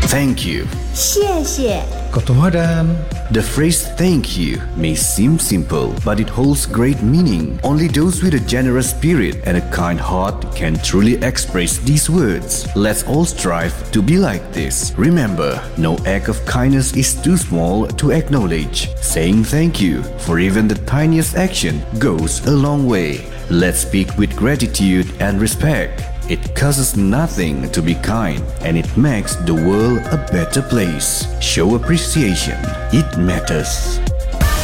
Thank you. 谢谢 Kotohadan. The phrase thank you may seem simple, but it holds great meaning. Only those with a generous spirit and a kind heart can truly express these words. Let's all strive to be like this. Remember, no act of kindness is too small to acknowledge. Saying thank you for even the tiniest action goes a long way. Let's speak with gratitude and respect. It costs nothing to be kind, and it makes the world a better place. Show appreciation. It matters.